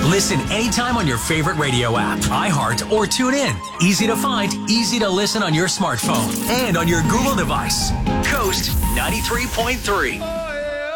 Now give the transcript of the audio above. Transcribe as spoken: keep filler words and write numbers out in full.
Listen anytime on your favorite radio app, iHeart, or TuneIn. Easy to find, easy to listen on your smartphone and on your Google device. Coast ninety-three point three.